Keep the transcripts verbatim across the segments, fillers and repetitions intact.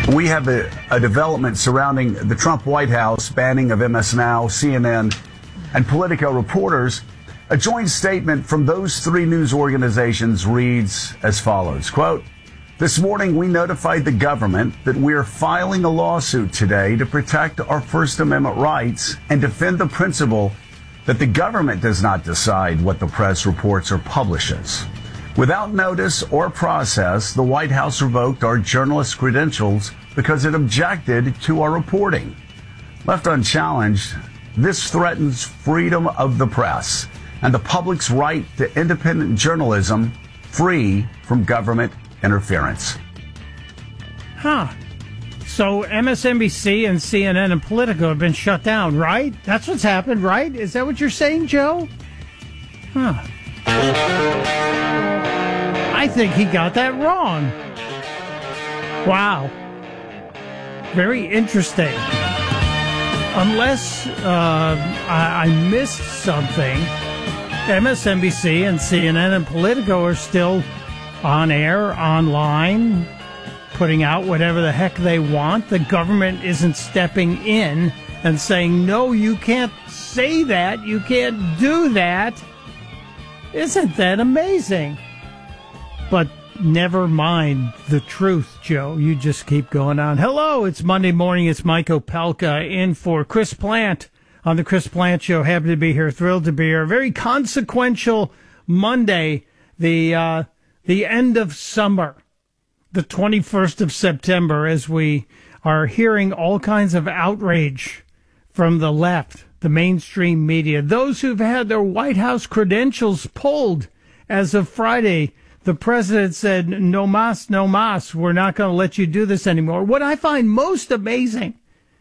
We have a, a development surrounding the Trump White House banning of M S Now, C N N, and Politico reporters. A joint statement from those three news organizations reads as follows, quote, "This morning we notified the government that we are filing a lawsuit today to protect our First Amendment rights and defend the principle that the government does not decide what the press reports or publishes. Without notice or process, the White House revoked our journalist credentials because it objected to our reporting. Left unchallenged, this threatens freedom of the press and the public's right to independent journalism free from government interference." Huh. So M S N B C and C N N and Politico have been shut down, right? That's what's happened, right? Is that what you're saying, Joe? Huh. I think he got that wrong. Wow. Very interesting. Unless uh, I, I missed something, M S N B C and C N N and Politico are still on air, online, putting out whatever the heck they want. The government isn't stepping in and saying, no, you can't say that, you can't do that. Isn't that amazing? But never mind the truth, Joe. You just keep going on. Hello, it's Monday morning. It's Mike Opelka in for Chris Plant on the Chris Plant Show. Happy to be here. Thrilled to be here. A very consequential Monday, the uh, the end of summer, the twenty-first of September, as we are hearing all kinds of outrage from the left, the mainstream media, those who've had their White House credentials pulled as of Friday. The president said, no mas, no mas, we're not going to let you do this anymore. What I find most amazing,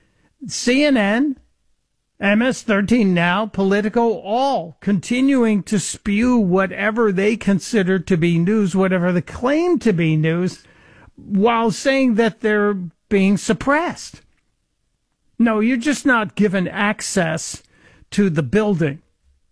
C N N, M S thirteen Now, Politico, all continuing to spew whatever they consider to be news, whatever they claim to be news, while saying that they're being suppressed. No, you're just not given access to the building.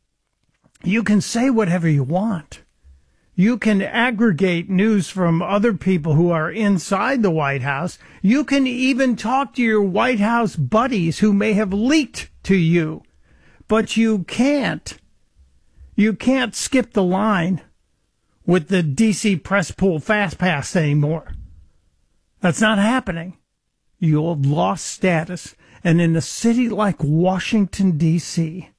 You can say whatever you want. You can aggregate news from other people who are inside the White House. You can even talk to your White House buddies who may have leaked to you. But you can't. You can't skip the line with the D C Press Pool Fast Pass anymore. That's not happening. You'll have lost status. And in a city like Washington, D C,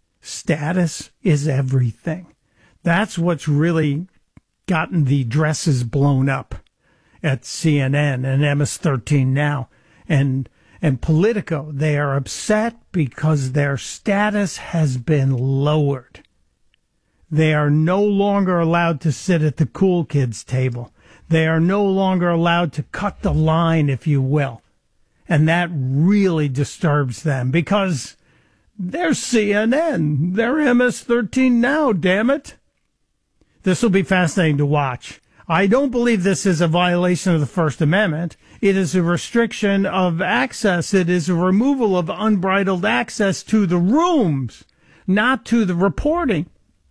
status is everything. That's what's really gotten the dresses blown up at C N N and M S thirteen Now and and Politico. They are upset because their status has been lowered. They are no longer allowed to sit at the cool kids table. They are no longer allowed to cut the line, if you will. And that really disturbs them because they're C N N. They're M S thirteen Now, damn it. This will be fascinating to watch. I don't believe this is a violation of the First Amendment. It is a restriction of access. It is a removal of unbridled access to the rooms, not to the reporting.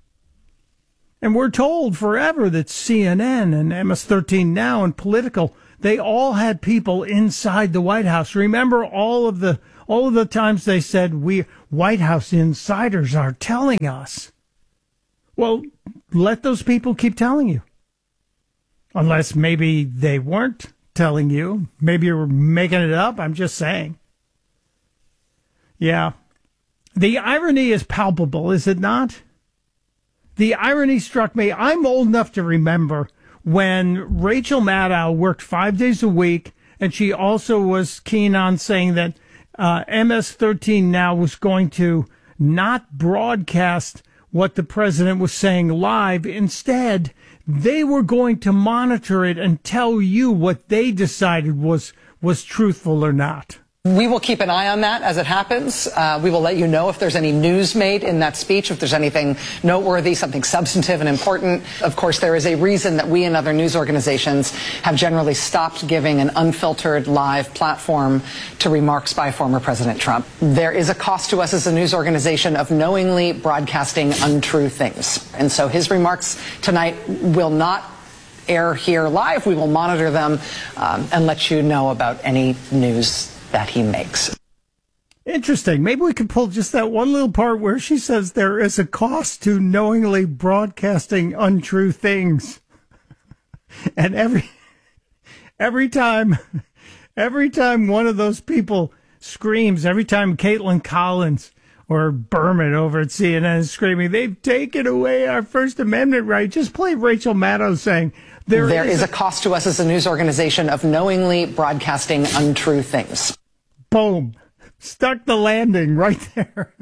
And we're told forever that C N N and M S thirteen Now and Politico, they all had people inside the White House. Remember all of the all of the times they said, we White House insiders are telling us. Well, let those people keep telling you. Unless maybe they weren't telling you. Maybe you're making it up. I'm just saying. Yeah. The irony is palpable, is it not? The irony struck me. I'm old enough to remember when Rachel Maddow worked five days a week, and she also was keen on saying that uh, M S thirteen Now was going to not broadcast what the president was saying live. Instead, they were going to monitor it and tell you what they decided was was truthful or not. We will keep an eye on that as it happens. Uh, we will let you know if there's any news made in that speech, if there's anything noteworthy, something substantive and important. Of course, there is a reason that we and other news organizations have generally stopped giving an unfiltered live platform to remarks by former President Trump. There is a cost to us as a news organization of knowingly broadcasting untrue things. And so his remarks tonight will not air here live. We will monitor them um, and let you know about any news that he makes. Interesting. Maybe we could pull just that one little part where she says there is a cost to knowingly broadcasting untrue things. And every every time every time one of those people screams, every time Caitlin Collins or Berman over at C N N is screaming, they've taken away our First Amendment right, just play Rachel Maddow saying, there, there is, is a cost to us as a news organization of knowingly broadcasting untrue things. Boom. Stuck the landing right there.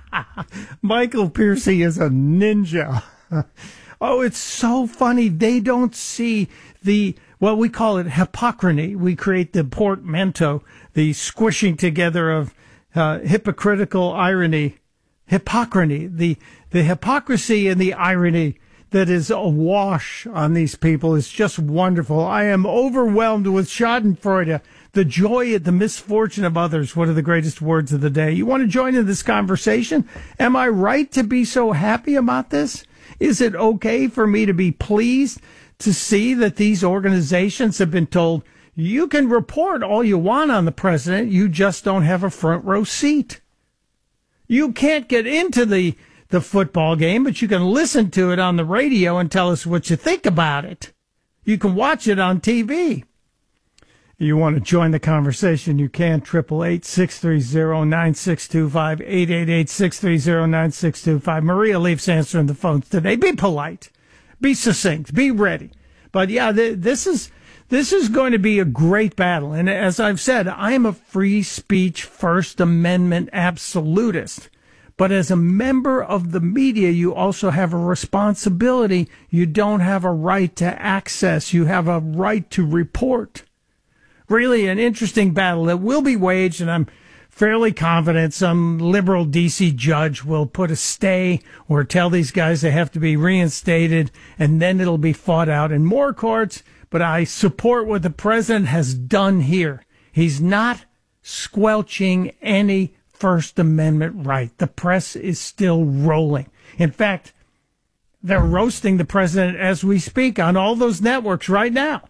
Michael Piercy is a ninja. Oh, it's so funny. They don't see the, well, we call it hypocrisy. We create the portmanteau, the squishing together of uh, hypocritical irony, hypocrisy, the, the hypocrisy and the irony that is awash on these people is just wonderful. I am overwhelmed with schadenfreude. The joy at the misfortune of others. One of the greatest words of the day. You want to join in this conversation? Am I right to be so happy about this? Is it okay for me to be pleased to see that these organizations have been told, you can report all you want on the president, you just don't have a front row seat. You can't get into the, the football game, but you can listen to it on the radio and tell us what you think about it. You can watch it on T V. You want to join the conversation, you can. eight eight eight, six three zero, nine six two five, eight eight eight, six three zero, nine six two five. Maria Leaf's answering the phones today. Be polite. Be succinct. Be ready. But, yeah, th- this is this is going to be a great battle. And as I've said, I am a free speech First Amendment absolutist. But as a member of the media, you also have a responsibility. You don't have a right to access. You have a right to report. Really an interesting battle that will be waged, and I'm fairly confident some liberal D C judge will put a stay or tell these guys they have to be reinstated, and then it'll be fought out in more courts. But I support what the president has done here. He's not squelching any First Amendment right. The press is still rolling. In fact, they're roasting the president as we speak on all those networks right now.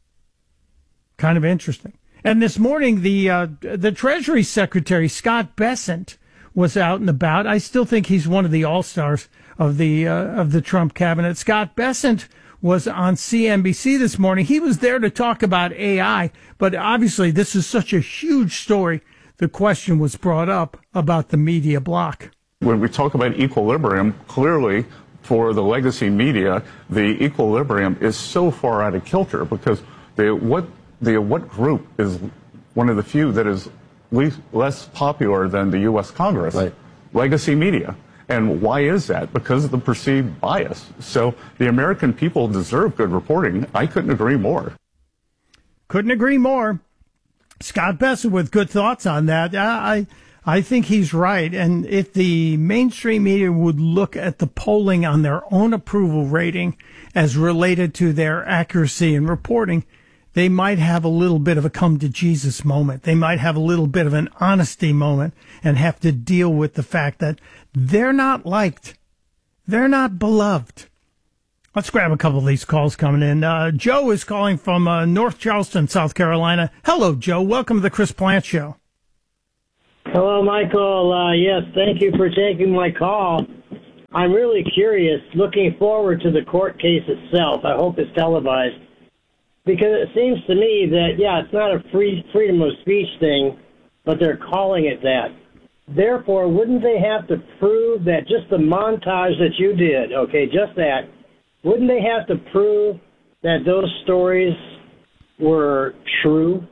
Kind of interesting. And this morning, the uh, the Treasury Secretary, Scott Bessent, was out and about. I still think he's one of the all-stars of the uh, of the Trump cabinet. Scott Bessent was on C N B C this morning. He was there to talk about A I, but obviously this is such a huge story. The question was brought up about the media block. When we talk about equilibrium, clearly for the legacy media, the equilibrium is so far out of kilter because the what the what group is one of the few that is least, less popular than the U S Congress? Right. Legacy media. And why is that? Because of the perceived bias. So the American people deserve good reporting. I couldn't agree more. Couldn't agree more. Scott Bessent with good thoughts on that. I I think he's right. And if the mainstream media would look at the polling on their own approval rating as related to their accuracy in reporting, they might have a little bit of a come to Jesus moment. They might have a little bit of an honesty moment and have to deal with the fact that they're not liked. They're not beloved. Let's grab a couple of these calls coming in. Uh, Joe is calling from uh, North Charleston, South Carolina. Hello, Joe. Welcome to the Chris Plante Show. Hello, Michael. Uh, yes, thank you for taking my call. I'm really curious, looking forward to the court case itself. I hope it's televised. Because it seems to me that, yeah, it's not a free freedom of speech thing, but they're calling it that. Therefore, wouldn't they have to prove that just the montage that you did, okay, just that, wouldn't they have to prove that those stories were true?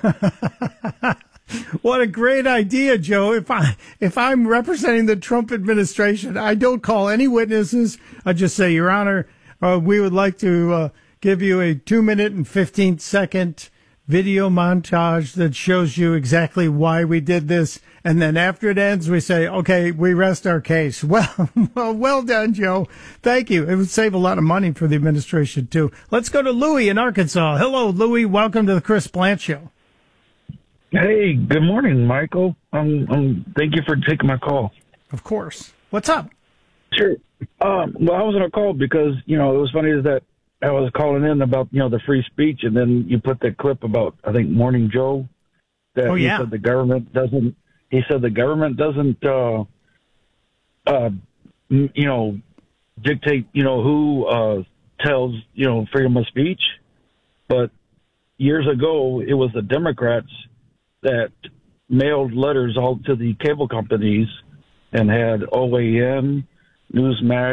What a great idea, Joe. If I if I'm representing the Trump administration, I don't call any witnesses. I just say, Your Honor, uh, we would like to uh, give you a two minute and fifteen second video montage that shows you exactly why we did this. And then after it ends, we say, okay, we rest our case. Well, well, well done, Joe. Thank you. It would save a lot of money for the administration, too. Let's go to Louis in Arkansas. Hello, Louis. Welcome to the Chris Plante Show. Hey, good morning, Michael. Um, um, thank you for taking my call. Of course. What's up? Sure. Um, well, I was on a call because, you know, it was funny is that I was calling in about, you know, the free speech, and then you put that clip about, I think, Morning Joe, that Oh, he yeah. said the government doesn't, he said the government doesn't, uh, uh, m- you know, dictate, you know, who uh, tells, you know, freedom of speech. But years ago, it was the Democrats that mailed letters all to the cable companies and had O A N, Newsmax,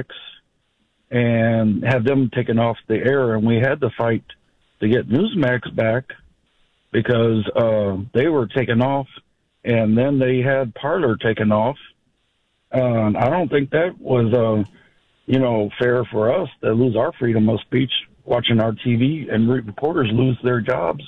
and had them taken off the air. And we had to fight to get Newsmax back because uh, they were taken off, and then they had Parler taken off. Uh, and I don't think that was, uh, you know, fair for us to lose our freedom of speech watching our T V and reporters lose their jobs.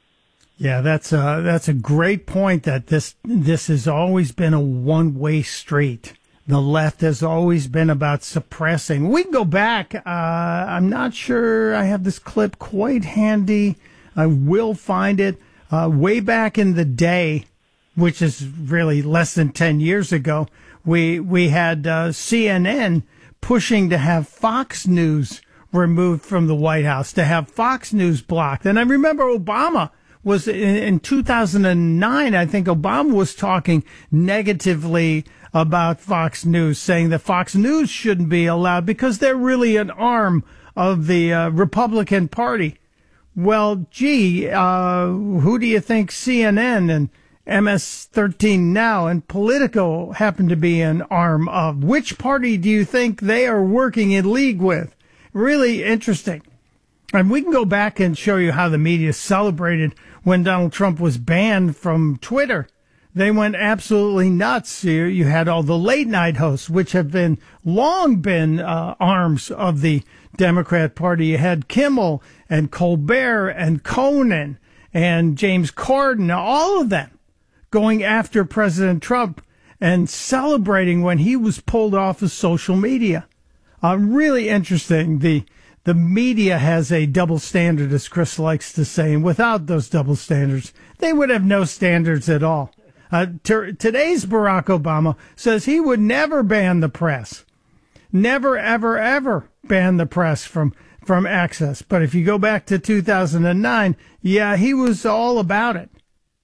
Yeah, that's a, that's a great point, that this this has always been a one-way street. The left has always been about suppressing. We can go back. Uh, I'm not sure I have this clip quite handy. I will find it. Uh, way back in the day, which is really less than ten years ago, we, we had uh, C N N pushing to have Fox News removed from the White House, to have Fox News blocked. And I remember Obama was in, in two thousand nine, I think Obama was talking negatively about Fox News, saying that Fox News shouldn't be allowed because they're really an arm of the uh, Republican Party. Well, gee, uh, who do you think C N N and M S thirteen Now and Politico happen to be an arm of? Which party do you think they are working in league with? Really interesting. And we can go back and show you how the media celebrated when Donald Trump was banned from Twitter. They went absolutely nuts. You, you had all the late night hosts, which have been long been uh, arms of the Democrat Party. You had Kimmel and Colbert and Conan and James Corden, all of them going after President Trump and celebrating when he was pulled off of social media. Uh, really interesting. The The media has a double standard, as Chris likes to say, and without those double standards, they would have no standards at all. Uh, t- today's Barack Obama says he would never ban the press. Never, ever, ever ban the press from, from access. But if you go back to two thousand nine, yeah, he was all about it.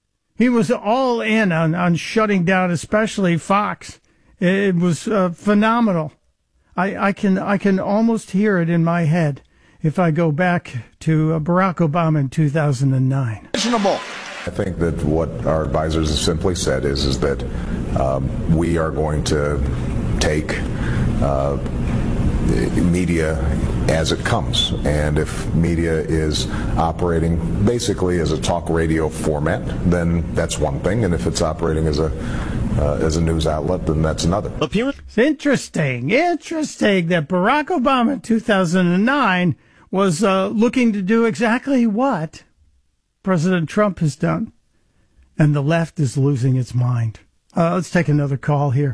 He was all in on, on shutting down, especially Fox. It was uh, phenomenal. I, I can I can almost hear it in my head if I go back to uh, Barack Obama in two thousand nine. I think that what our advisors have simply said is, is that um, we are going to take uh, media as it comes. And if media is operating basically as a talk radio format, then that's one thing. And if it's operating as a Uh, as a news outlet, then that's another. It's interesting, interesting that Barack Obama in two thousand nine was uh, looking to do exactly what President Trump has done. And the left is losing its mind. Uh, let's take another call here.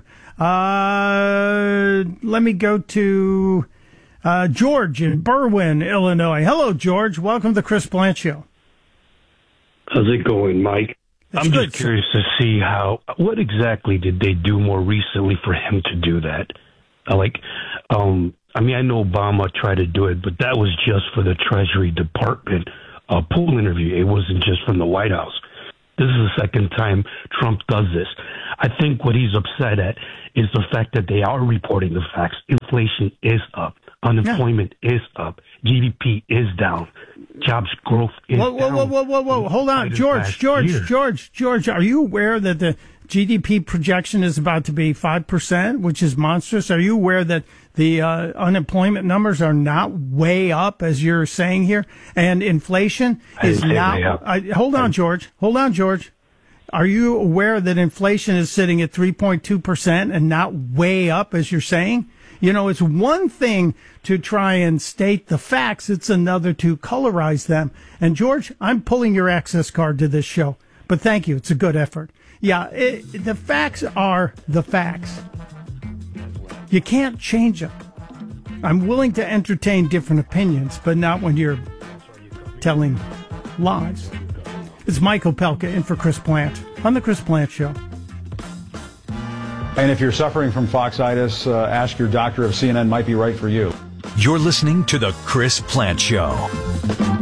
Uh, let me go to uh, George in Berwyn, Illinois. Hello, George. Welcome to the Chris Plante Show. How's it going, Mike? It's I'm good, just curious to see how, what exactly did they do more recently for him to do that? Uh, like, um, I mean, I know Obama tried to do it, but that was just for the Treasury Department uh, pool interview. It wasn't just from the White House. This is the second time Trump does this. I think what he's upset at is the fact that they are reporting the facts. Inflation is up. Unemployment yeah. is up. G D P is down. Jobs growth is whoa, whoa, down. Whoa, whoa, whoa, whoa, Hold on. George, George, year. George, George, are you aware that the G D P projection is about to be five percent, which is monstrous? Are you aware that the uh, unemployment numbers are not way up, as you're saying here? And inflation I is didn't say not. way up. I, hold on, George. Hold on, George. Are you aware that inflation is sitting at three point two percent and not way up, as you're saying? You know, it's one thing to try and state the facts. It's another to colorize them. And, George, I'm pulling your access card to this show. But thank you. It's a good effort. Yeah, it, the facts are the facts. You can't change them. I'm willing to entertain different opinions, but not when you're telling lies. It's Michael Pelka in for Chris Plante on The Chris Plante Show. And if you're suffering from foxitis, uh, ask your doctor if C N N might be right for you. You're listening to The Chris Plante Show.